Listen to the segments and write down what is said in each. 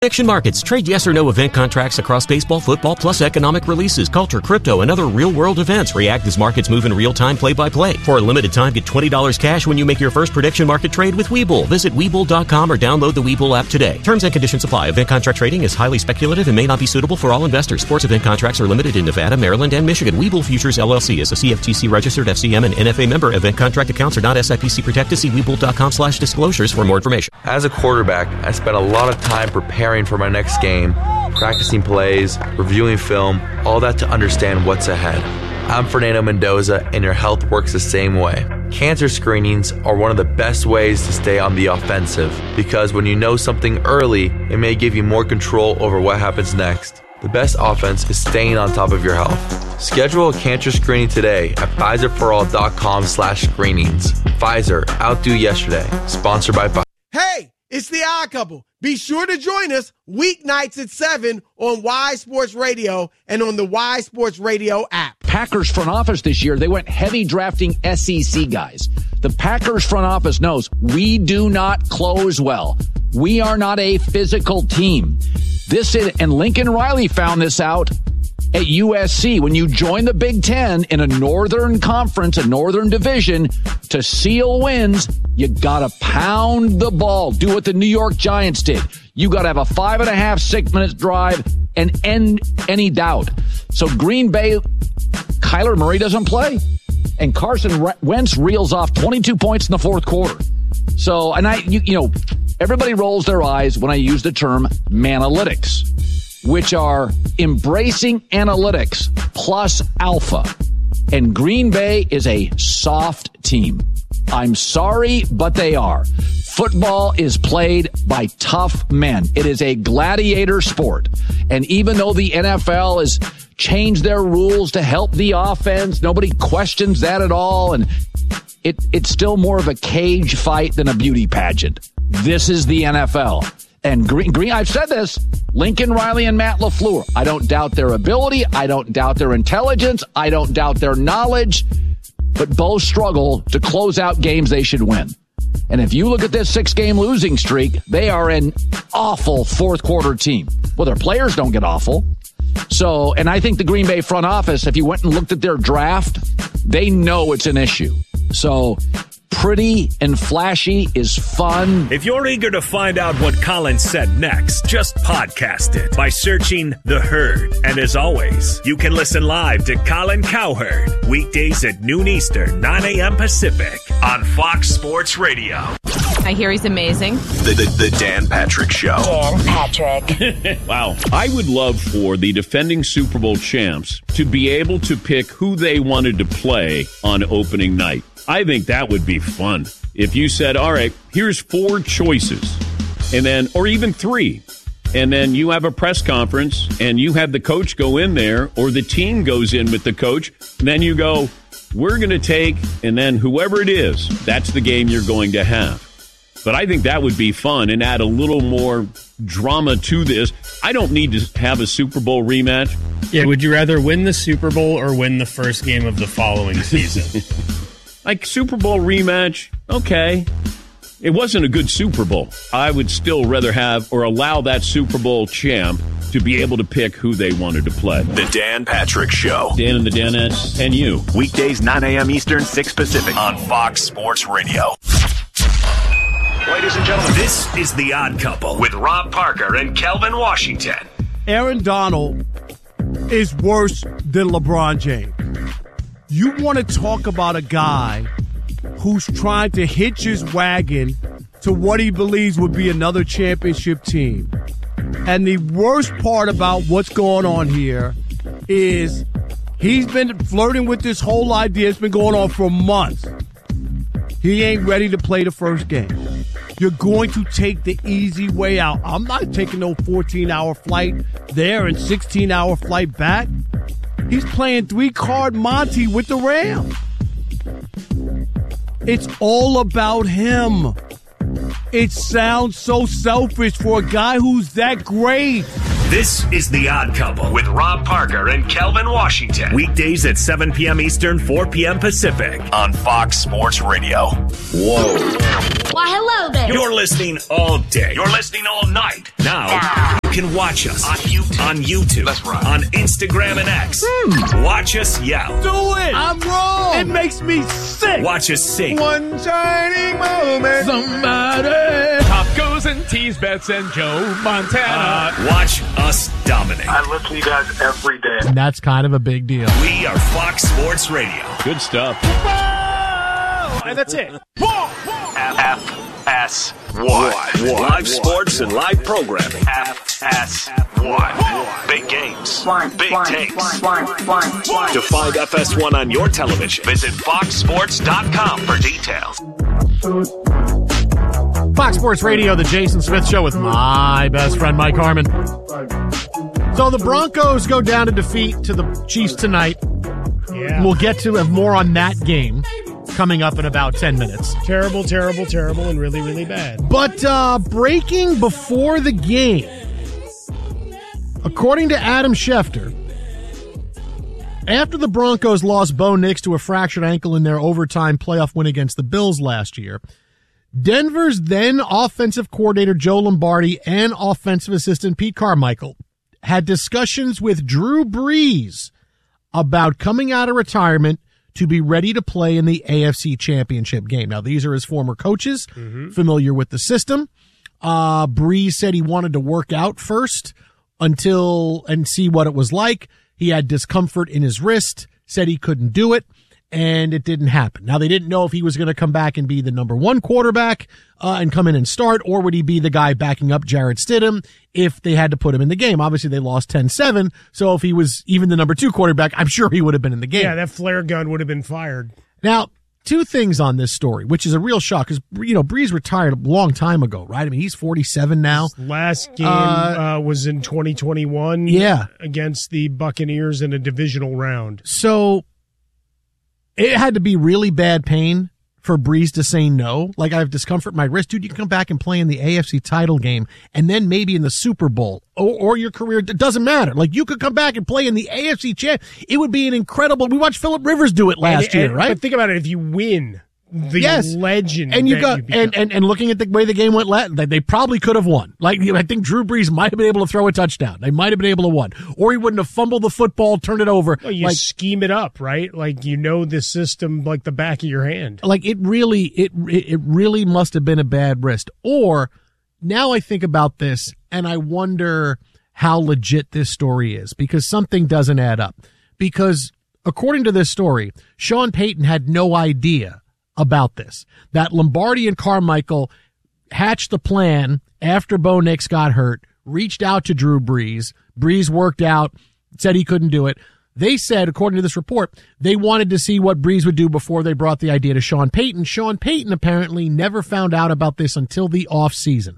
Prediction Markets. Trade yes or no event contracts across baseball, football, plus economic releases, culture, crypto, and other real-world events. React as markets move in real time, play-by-play. For a limited time, get $20 cash when you make your first prediction market trade with Webull. Visit Webull.com or download the Webull app today. Terms and conditions apply. Event contract trading is highly speculative and may not be suitable for all investors. Sports event contracts are limited in Nevada, Maryland, and Michigan. Webull Futures LLC is a CFTC-registered FCM and NFA member. Event contract accounts are not SIPC protected. See Webull.com/disclosures for more information. As a quarterback, I spent a lot of time preparing for my next game, practicing plays, reviewing film, all that to understand what's ahead. I'm Fernando Mendoza, and your health works the same way. Cancer screenings are one of the best ways to stay on the offensive, because when you know something early, it may give you more control over what happens next. The best offense is staying on top of your health. Schedule a cancer screening today at Pfizerforall.com/screenings. Pfizer, outdo yesterday. Sponsored by Pfizer. Hey, it's the Odd Couple. Be sure to join us weeknights at 7 on Y Sports Radio and on the Y Sports Radio app. Packers front office this year, they went heavy drafting SEC guys. The Packers front office knows we do not close well. We are not a physical team. And Lincoln Riley found this out at USC. When you join the Big Ten in a northern conference, a northern division, to seal wins, you gotta pound the ball. Do what the New York Giants did. You gotta have a 5.5, 6 minute drive and end any doubt. So Green Bay, Kyler Murray doesn't play. And Carson Wentz reels off 22 points in the fourth quarter. So, and everybody rolls their eyes when I use the term manalytics, which are embracing analytics plus alpha. And Green Bay is a soft team. I'm sorry, but they are. Football is played by tough men. It is a gladiator sport. And even though the NFL has changed their rules to help the offense, nobody questions that at all. And it's still more of a cage fight than a beauty pageant. This is the NFL. And Green, I've said this, Lincoln Riley and Matt LaFleur, I don't doubt their ability. I don't doubt their intelligence. I don't doubt their knowledge. But both struggle to close out games they should win. And if you look at this 6-game losing streak, they are an awful fourth quarter team. Well, their players don't get awful. So, and I think the Green Bay front office, if you went and looked at their draft, they know it's an issue. So, pretty and flashy is fun. If you're eager to find out what Colin said next, just podcast it by searching The Herd. And as always, you can listen live to Colin Cowherd weekdays at noon Eastern, 9 a.m. Pacific on Fox Sports Radio. I hear he's amazing. The Dan Patrick Show. Dan Patrick. Wow. I would love for the defending Super Bowl champs to be able to pick who they wanted to play on opening night. I think that would be fun. If you said, all right, here's 4 choices, and then, or even 3, and then you have a press conference and you have the coach go in there, or the team goes in with the coach, and then you go, we're going to take, and then whoever it is, that's the game you're going to have. But I think that would be fun and add a little more drama to this. I don't need to have a Super Bowl rematch. Yeah, would you rather win the Super Bowl or win the first game of the following season? Like Super Bowl rematch, okay. It wasn't a good Super Bowl. I would still rather have or allow that Super Bowl champ to be able to pick who they wanted to play. The Dan Patrick Show. Dan and the Danettes and you. Weekdays 9 a.m. Eastern, 6 Pacific on Fox Sports Radio. Ladies and gentlemen, this is The Odd Couple with Rob Parker and Kelvin Washington. Aaron Donald is worse than LeBron James. You want to talk about a guy who's trying to hitch his wagon to what he believes would be another championship team. And the worst part about what's going on here is he's been flirting with this whole idea. It's been going on for months. He ain't ready to play the first game. You're going to take the easy way out. I'm not taking no 14-hour flight there and 16-hour flight back. He's playing 3-card Monty with the Rams. It's all about him. It sounds so selfish for a guy who's that great. This is The Odd Couple with Rob Parker and Kelvin Washington. Weekdays at 7 p.m. Eastern, 4 p.m. Pacific on Fox Sports Radio. Whoa. Why, hello there. You're listening all day. You're listening all night. Now you can watch us on YouTube. That's right. On Instagram and X. Watch us yell. Do it. I'm wrong. It makes me sick. Watch us sing. One shining moment. Somebody. Tacos and tease bets and Joe Montana. Watch us dominate. I listen to you guys every day. And that's kind of a big deal. We are Fox Sports Radio. Good stuff. And that's it. FS1. Live sports and live programming. FS1. Big games. Big takes. To find FS1 on your television, visit foxsports.com for details. Fox Sports Radio, the Jason Smith Show with my best friend, Mike Harmon. So the Broncos go down to defeat to the Chiefs tonight. Yeah. We'll get to have more on that game coming up in about 10 minutes. Terrible, terrible, terrible, and really, really bad. But breaking before the game, according to Adam Schefter, after the Broncos lost Bo Nix to a fractured ankle in their overtime playoff win against the Bills last year, Denver's then offensive coordinator Joe Lombardi and offensive assistant Pete Carmichael had discussions with Drew Brees about coming out of retirement to be ready to play in the AFC Championship game. Now, these are his former coaches, familiar with the system. Brees said he wanted to work out first and see what it was like. He had discomfort in his wrist, said he couldn't do it, and it didn't happen. Now, they didn't know if he was going to come back and be the number one quarterback and come in and start, or would he be the guy backing up Jarrett Stidham if they had to put him in the game. Obviously, they lost 10-7, so if he was even the number two quarterback, I'm sure he would have been in the game. Yeah, that flare gun would have been fired. Now, two things on this story, which is a real shock, because, Brees retired a long time ago, right? I mean, he's 47 now. His last game was in 2021 against the Buccaneers in a divisional round. So it had to be really bad pain for Brees to say no. Like, I have discomfort in my wrist. Dude, you can come back and play in the AFC title game and then maybe in the Super Bowl or your career. It doesn't matter. Like, you could come back and play in the AFC champ. It would be an incredible. We watched Phillip Rivers do it last year, right? But think about it. If you win, the legend. And and looking at the way the game went, they probably could have won. Like, I think Drew Brees might have been able to throw a touchdown. They might have been able to win, or he wouldn't have fumbled the football, turned it over. Well, you scheme it up, right? Like, the system like the back of your hand. Like, it really must have been a bad wrist. Or now I think about this and I wonder how legit this story is, because something doesn't add up. Because according to this story, Sean Payton had no idea about this, that Lombardi and Carmichael hatched the plan after Bo Nix got hurt, reached out to Drew Brees. Brees worked out, said he couldn't do it. They said, according to this report, they wanted to see what Brees would do before they brought the idea to Sean Payton. Sean Payton apparently never found out about this until the offseason.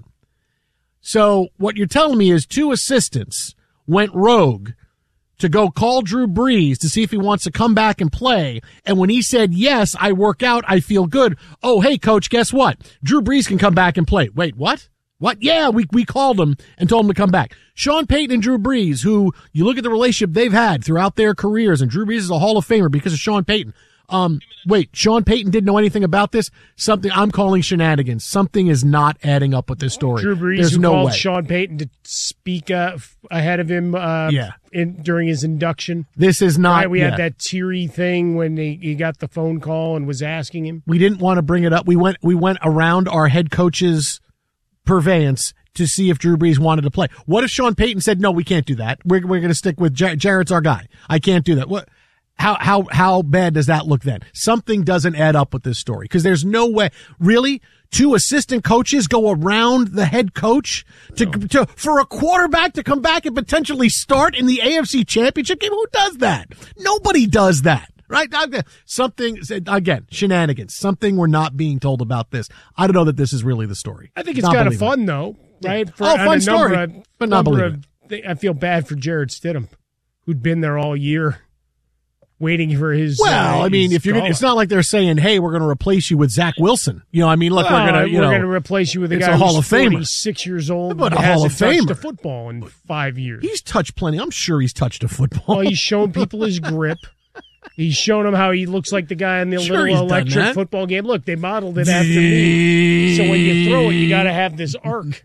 So what you're telling me is two assistants went rogue to go call Drew Brees to see if he wants to come back and play. And when he said, yes, I work out, I feel good. Oh, hey, coach, guess what? Drew Brees can come back and play. Wait, what? What? Yeah, we called him and told him to come back. Sean Payton and Drew Brees, who you look at the relationship they've had throughout their careers, and Drew Brees is a Hall of Famer because of Sean Payton. Wait, Sean Payton didn't know anything about this? Something I'm calling shenanigans. Something is not adding up with this story. Drew Brees, There's no called way. Sean Payton to speak ahead of him during his induction. This is not. Right, we had that teary thing when he got the phone call and was asking him. We didn't want to bring it up. We went around our head coach's purveyance to see if Drew Brees wanted to play. What if Sean Payton said, no, we can't do that. We're going to stick with Jarrett's our guy. I can't do that. What? How bad does that look then? Something doesn't add up with this story, because there's no way. Really? Two assistant coaches go around the head coach for a quarterback to come back and potentially start in the AFC Championship game? Who does that? Nobody does that. Right? Something, again, shenanigans. Something we're not being told about this. I don't know that this is really the story. I think it's kind of fun, though, right? Fun story, but not believe it. I feel bad for Jarrett Stidham, who'd been there all year, waiting for his. Well, I mean, it's not like they're saying, "Hey, we're going to replace you with Zach Wilson." Look, we're going to replace you with a guy a Hall of Famer, 46 years old, but but a Hall of hasn't touched Famer. a football in 5 years. He's touched plenty. I'm sure he's touched a football. Well, he's shown people his grip. He's shown him how he looks like the guy in the little electric football game. Look, they modeled it after me. So when you throw it, you got to have this arc.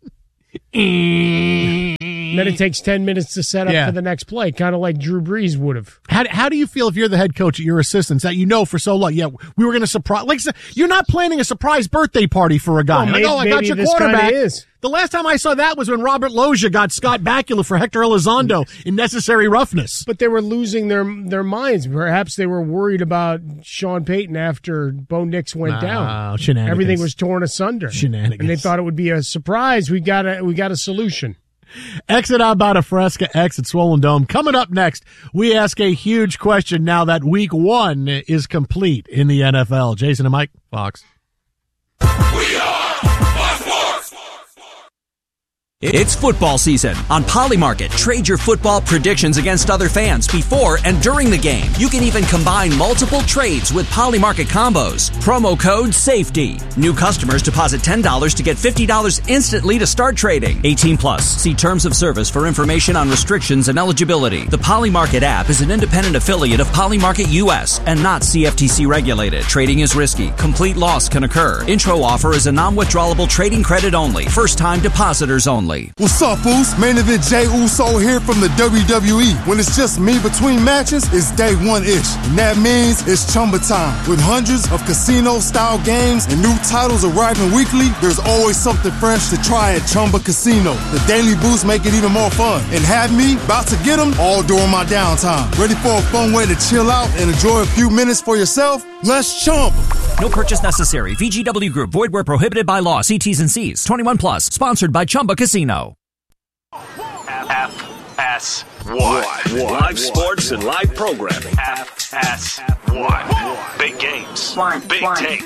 Then it takes 10 minutes to set up for the next play, kind of like Drew Brees would have. How do you feel if you're the head coach at your assistants that you know for so long? Yeah, we were going to surprise. Like, you're not planning a surprise birthday party for a guy. Well, I got your quarterback. The last time I saw that was when Robert Loggia got Scott Bakula for Hector Elizondo in Necessary Roughness. But they were losing their minds. Perhaps they were worried about Sean Payton after Bo Nix went down. Shenanigans. Everything was torn asunder. Shenanigans. And they thought it would be a surprise. We got a solution. Exit out about a Fresca, exit Swollen Dome. Coming up next, we ask a huge question now that week 1 is complete in the NFL. Jason and Mike, Fox. We are Fox Sports. It's football season. On Polymarket, trade your football predictions against other fans before and during the game. You can even combine multiple trades with Polymarket combos. Promo code SAFETY. New customers deposit $10 to get $50 instantly to start trading. 18 plus. See terms of service for information on restrictions and eligibility. The Polymarket app is an independent affiliate of Polymarket US and not CFTC regulated. Trading is risky. Complete loss can occur. Intro offer is a non-withdrawable trading credit only. First-time depositors only. What's up, Uso? Main event Jey Uso here from the WWE. When it's just me between matches, it's day one-ish. And that means it's Chumba time. With hundreds of casino-style games and new titles arriving weekly, there's always something fresh to try at Chumba Casino. The daily boosts make it even more fun. And have me about to get them all during my downtime. Ready for a fun way to chill out and enjoy a few minutes for yourself? Let's Chumba. No purchase necessary. VGW Group. Void where prohibited by law. See T's and C's. 21 plus. Sponsored by Chumba Casino. FS1. Live sports and live programming. FS1. Big games. Big takes.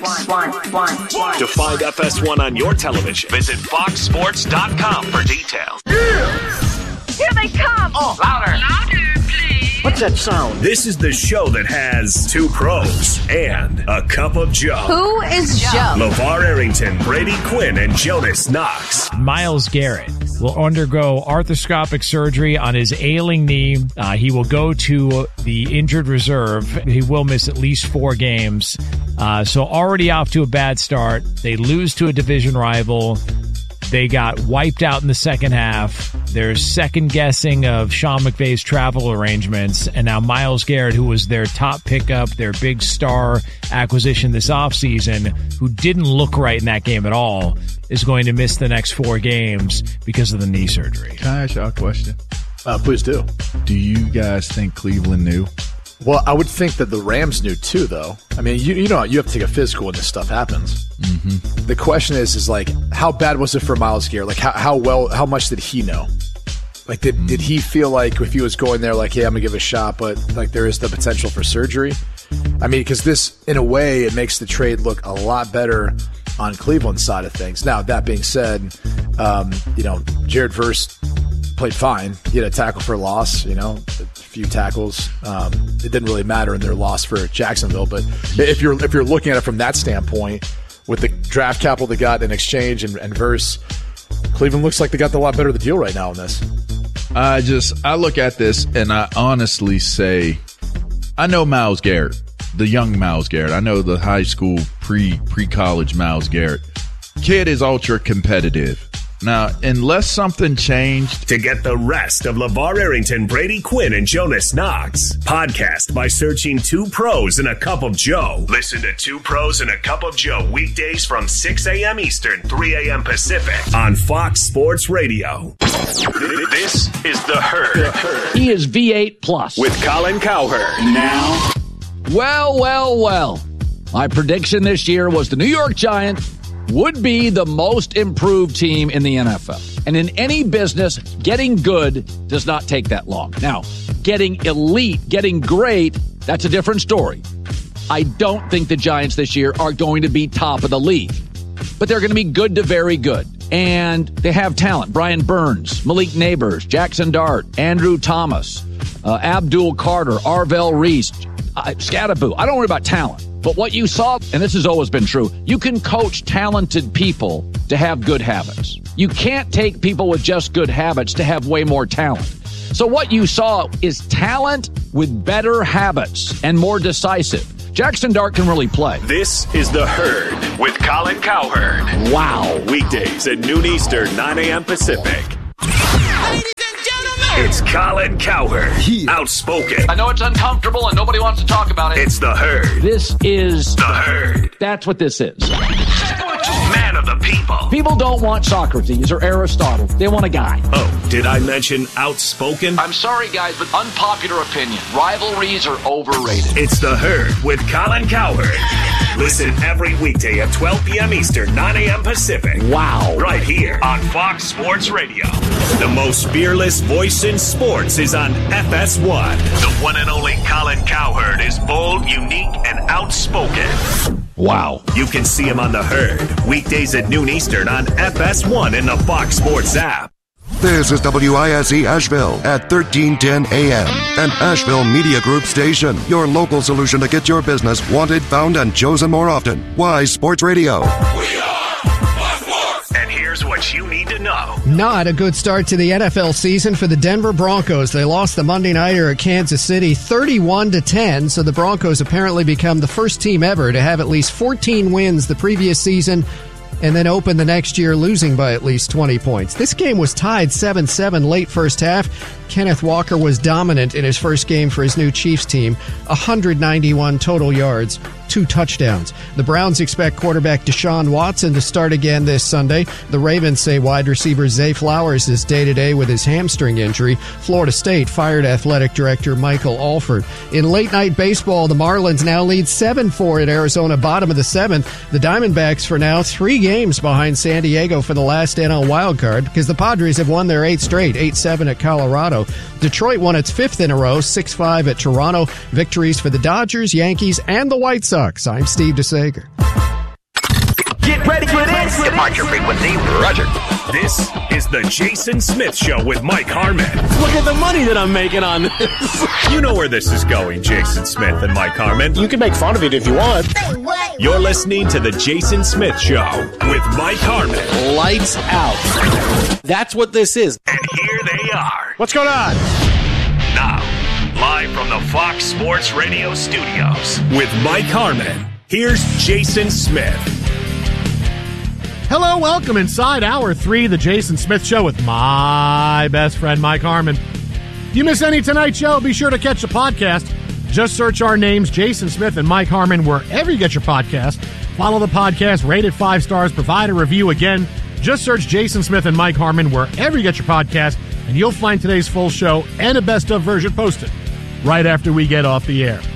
To find FS1 on your television, visit foxsports.com for details. Here they come. Oh, louder. Louder, please. What's that sound? This is the show that has 2 pros and a cup of Joe. Who is Joe? LeVar Arrington, Brady Quinn, and Jonas Knox. Myles Garrett will undergo arthroscopic surgery on his ailing knee. He will go to the injured reserve. He will miss at least 4 games. So already off to a bad start. They lose to a division rival. They got wiped out in the second half. There's second guessing of Sean McVay's travel arrangements. And now Myles Garrett, who was their top pickup, their big star acquisition this offseason, who didn't look right in that game at all, is going to miss the next 4 games because of the knee surgery. Can I ask y'all a question? Please do. Do you guys think Cleveland knew? Well, I would think that the Rams knew too, though. I mean, you know, you have to take a physical when this stuff happens. Mm-hmm. The question is like, how bad was it for Myles Garrett? Like, how much did he know? Like, did he feel like if he was going there, like, yeah, I'm gonna give it a shot, but like there is the potential for surgery? I mean, because this, in a way, it makes the trade look a lot better on Cleveland's side of things. Now, that being said, Jared Verse played fine. He had a tackle for loss, a few tackles. It didn't really matter in their loss for Jacksonville. But if you're looking at it from that standpoint, with the draft capital they got in exchange and Verse, Cleveland looks like they got the lot better of the deal right now in this. I look at this and I honestly say, I know Myles Garrett, the young Myles Garrett. I know the high school pre-college Myles Garrett. Kid is ultra competitive. Now, unless something changed. To get the rest of LeVar Arrington, Brady Quinn, and Jonas Knox. Podcast by searching 2 Pros and a Cup of Joe. Listen to 2 Pros and a Cup of Joe weekdays from 6 a.m. Eastern, 3 a.m. Pacific on Fox Sports Radio. This is The Herd. He is V8 Plus. With Colin Cowherd. Now. Well. My prediction this year was the New York Giants would be the most improved team in the NFL. And in any business, getting good does not take that long. Now, getting elite, getting great, that's a different story. I don't think the Giants this year are going to be top of the league, but they're going to be good to very good. And they have talent. Brian Burns, Malik Neighbors, Jackson Dart, Andrew Thomas, Abdul Carter, Arvell Reese, Scattaboo. I don't worry about talent. But what you saw, and this has always been true, you can coach talented people to have good habits. You can't take people with just good habits to have way more talent. So what you saw is talent with better habits and more decisive. Jackson Dart can really play. This is The Herd with Colin Cowherd. Wow. Weekdays at noon Eastern, 9 a.m. Pacific. It's Colin Cowherd. Outspoken. I know it's uncomfortable and nobody wants to talk about it. It's The Herd. This is The Herd. That's what this is. Man of the people. People don't want Socrates or Aristotle. They want a guy. Oh, did I mention outspoken? I'm sorry, guys, but unpopular opinion. Rivalries are overrated. It's The Herd with Colin Cowherd. Listen every weekday at 12 p.m. Eastern, 9 a.m. Pacific. Wow. Right here on Fox Sports Radio. The most fearless voice in sports is on FS1. The one and only Colin Cowherd is bold, unique, and outspoken. Wow. You can see him on The Herd, weekdays at noon Eastern on FS1 in the Fox Sports app. This is WISE Asheville at 1310 AM, an Asheville Media Group station. Your local solution to get your business wanted, found, and chosen more often. Wise Sports Radio. We are Fox Sports. And here's what you need to know. Not a good start to the NFL season for the Denver Broncos. They lost the Monday nighter at Kansas City 31-10, so the Broncos apparently become the first team ever to have at least 14 wins the previous season and then open the next year losing by at least 20 points. This game was tied 7-7 late first half. Kenneth Walker was dominant in his first game for his new Chiefs team, 191 total yards, 2 touchdowns. The Browns expect quarterback Deshaun Watson to start again this Sunday. The Ravens say wide receiver Zay Flowers is day-to-day with his hamstring injury. Florida State fired athletic director Michael Alford. In late-night baseball, the Marlins now lead 7-4 at Arizona, bottom of the 7th. The Diamondbacks for now 3 games behind San Diego for the last NL wildcard because the Padres have won their 8th straight, 8-7 at Colorado. Detroit won its 5th in a row, 6-5 at Toronto. Victories for the Dodgers, Yankees, and the White Sox. I'm Steve DeSager. Get ready for this. Departure frequency, roger. This is the Jason Smith Show with Mike Harmon. Look at the money that I'm making on this. You know where this is going, Jason Smith and Mike Harmon. You can make fun of it if you want. You're listening to the Jason Smith Show with Mike Harmon. Lights out. That's what this is. And here they are. What's going on? Now, live from the Fox Sports Radio studios with Mike Harmon. Here's Jason Smith. Hello, welcome inside Hour 3, the Jason Smith Show with my best friend, Mike Harmon. You miss any tonight's show, be sure to catch the podcast. Just search our names, Jason Smith and Mike Harmon, wherever you get your podcast. Follow the podcast, rate it 5 stars, provide a review. Again, just search Jason Smith and Mike Harmon wherever you get your podcast, and you'll find today's full show and a best-of version posted right after we get off the air.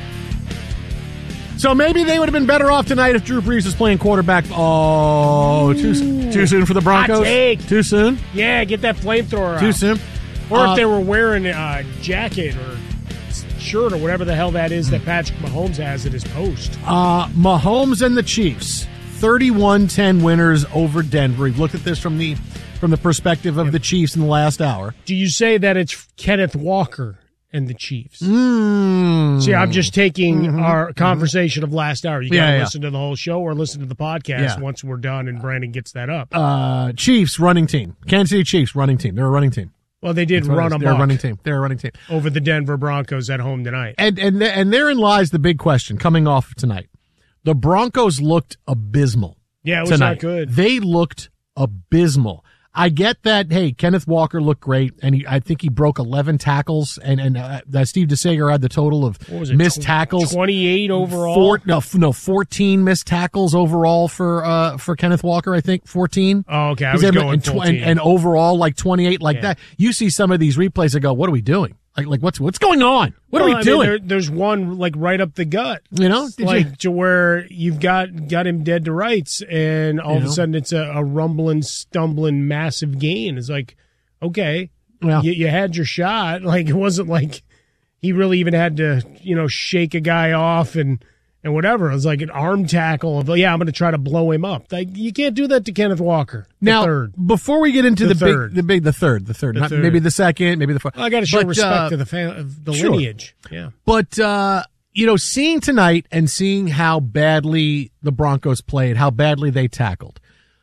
So maybe they would have been better off tonight if Drew Brees was playing quarterback. Oh, too soon for the Broncos? Hot take. Too soon? Yeah, get that flamethrower out. Too soon? Or if they were wearing a jacket or shirt or whatever the hell that is that Patrick Mahomes has at his post. Mahomes and the Chiefs, 31-10 winners over Denver. We've looked at this from the perspective of the Chiefs in the last hour. Do you say that it's Kenneth Walker and the Chiefs? See, I'm just taking our conversation of last hour. You got to listen to the whole show or listen to the podcast once we're done and Brandon gets that up. Chiefs running team. Kansas City Chiefs running team. They're a running team. Well, they did run amok. They're a running team. They're a running team. Over the Denver Broncos at home tonight. And therein lies the big question coming off of tonight. The Broncos looked abysmal. Yeah, it was tonight. not good. They looked abysmal. I get that, hey, Kenneth Walker looked great, and I think he broke 11 tackles, and Steve DeSager had the total of missed tackles. 28 overall? 14 missed tackles overall for Kenneth Walker, I think, 14. Oh, okay, I was going 14. And overall, like 28 that. You see some of these replays and go, what are we doing? Like what's going on? What are we doing? There's one like right up the gut, to where you've got him dead to rights, and all of a sudden it's a rumbling, stumbling, massive gain. It's like, okay, you had your shot. Like it wasn't like he really even had to shake a guy off and whatever. It was like an arm tackle of I'm going to try to blow him up. Like you can't do that to Kenneth Walker. Now, before we get into the third, not maybe the second, maybe the fourth. Well, I got to show respect to the lineage. Yeah, but seeing tonight and seeing how badly the Broncos played, how badly they tackled,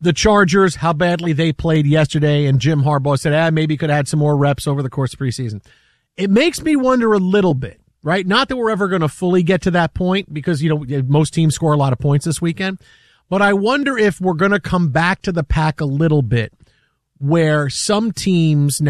the Chargers, how badly they played yesterday, and Jim Harbaugh said, maybe could have had some more reps over the course of preseason. It makes me wonder a little bit, right? Not that we're ever going to fully get to that point because, most teams score a lot of points this weekend. But I wonder if we're going to come back to the pack a little bit where some teams